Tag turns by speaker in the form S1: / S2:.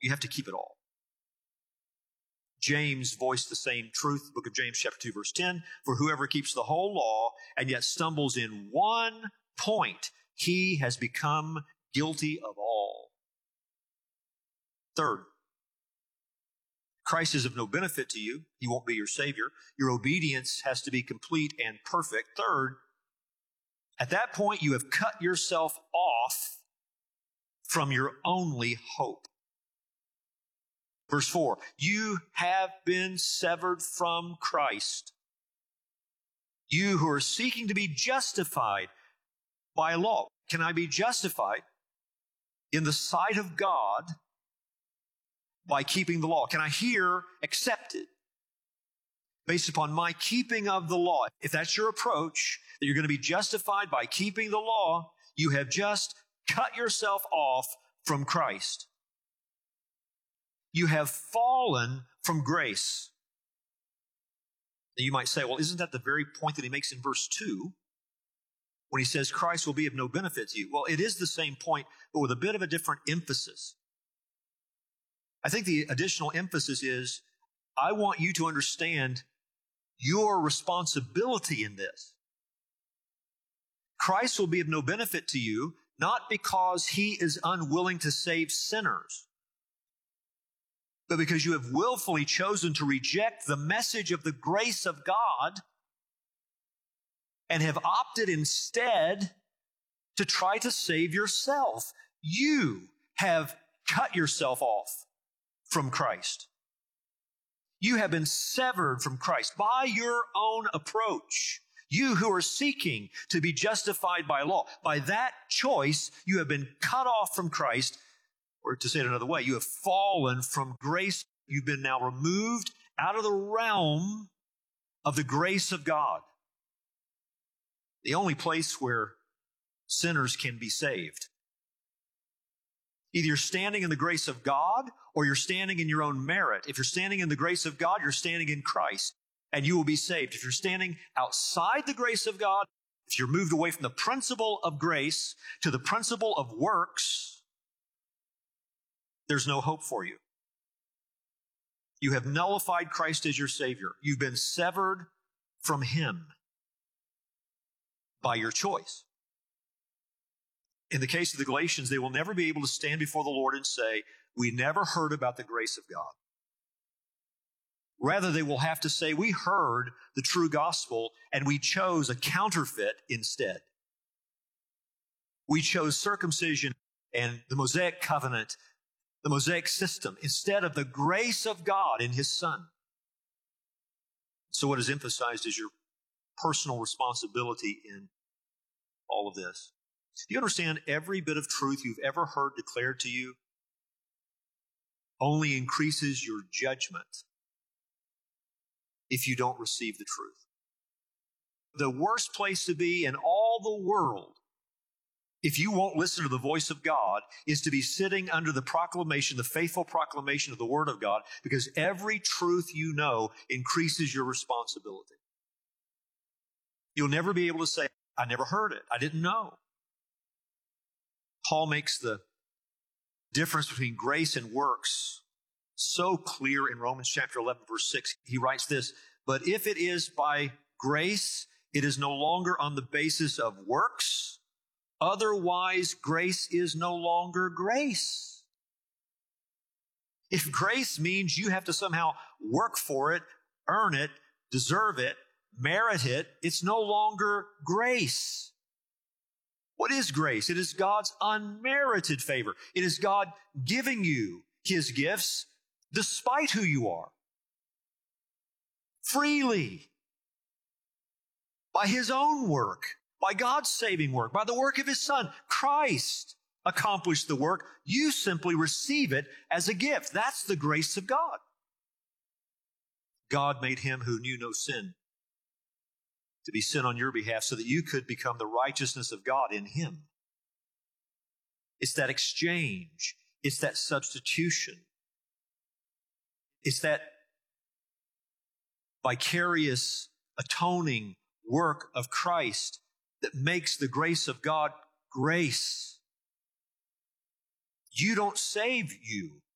S1: you have to keep it all. James voiced the same truth, the book of James chapter 2, verse 10. For whoever keeps the whole law and yet stumbles in one point, he has become guilty of all. Third, Christ is of no benefit to you. He won't be your Savior. Your obedience has to be complete and perfect. Third, at that point, you have cut yourself off from your only hope. Verse 4, you have been severed from Christ. You who are seeking to be justified by law. Can I be justified in the sight of God by keeping the law? Can I hear accepted based upon my keeping of the law? If that's your approach, that you're going to be justified by keeping the law, you have just cut yourself off from Christ. You have fallen from grace. Now you might say, well, isn't that the very point that he makes in verse 2 when he says Christ will be of no benefit to you? Well, it is the same point, but with a bit of a different emphasis. I think the additional emphasis is, I want you to understand your responsibility in this. Christ will be of no benefit to you, not because he is unwilling to save sinners, but because you have willfully chosen to reject the message of the grace of God and have opted instead to try to save yourself. You have cut yourself off from Christ. You have been severed from Christ by your own approach. You who are seeking to be justified by law, by that choice, you have been cut off from Christ. Or to say it another way, you have fallen from grace. You've been now removed out of the realm of the grace of God. The only place where sinners can be saved. Either you're standing in the grace of God or you're standing in your own merit. If you're standing in the grace of God, you're standing in Christ and you will be saved. If you're standing outside the grace of God, if you're moved away from the principle of grace to the principle of works, there's no hope for you. You have nullified Christ as your Savior. You've been severed from Him by your choice. In the case of the Galatians, they will never be able to stand before the Lord and say, we never heard about the grace of God. Rather, they will have to say, we heard the true gospel and we chose a counterfeit instead. We chose circumcision and the Mosaic covenant, the Mosaic system, instead of the grace of God in His Son. So what is emphasized is your personal responsibility in all of this. Do you understand every bit of truth you've ever heard declared to you only increases your judgment if you don't receive the truth? The worst place to be in all the world, if you won't listen to the voice of God, is to be sitting under the proclamation, the faithful proclamation of the Word of God, because every truth you know increases your responsibility. You'll never be able to say, I never heard it. I didn't know. Paul makes the difference between grace and works so clear in Romans chapter 11, verse 6. He writes this, but if it is by grace, it is no longer on the basis of works. Otherwise, grace is no longer grace. If grace means you have to somehow work for it, earn it, deserve it, merit it, it's no longer grace. What is grace? It is God's unmerited favor. It is God giving you His gifts despite who you are. Freely. By His own work. By God's saving work. By the work of His Son. Christ accomplished the work. You simply receive it as a gift. That's the grace of God. God made Him who knew no sin to be sin on your behalf so that you could become the righteousness of God in Him. It's that exchange. It's that substitution. It's that vicarious atoning work of Christ that makes the grace of God grace. You don't save you.